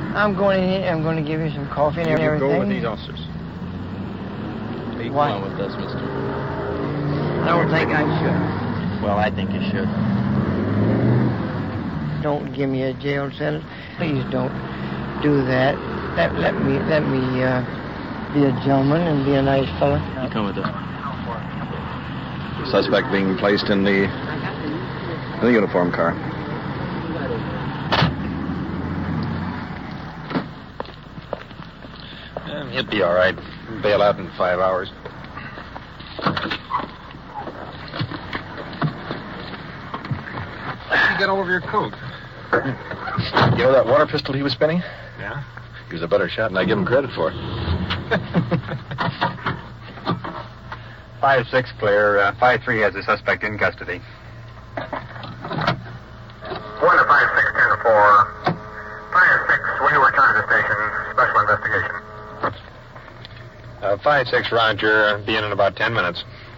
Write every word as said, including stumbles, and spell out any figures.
I'm going in. I'm going to give you some coffee and you everything. Go with these officers. Hey, Why? come on with us, mister. I don't think I should. Well, I think you should. Don't give me a jail sentence. Please don't do that. Let, let me let me uh, be a gentleman and be a nice fella. You come with us. The suspect being placed in the, in the uniform car. Um, he'll be all right. Bail out in five hours. How did you get all over your coat? You know that water pistol he was spinning? Yeah? He was a better shot than I give him credit for. Five six clear. Uh, five three has the suspect in custody. One to five six ten four. Five six, will you return to the station? Special investigation. Uh, five six, Roger. Be in in about ten minutes.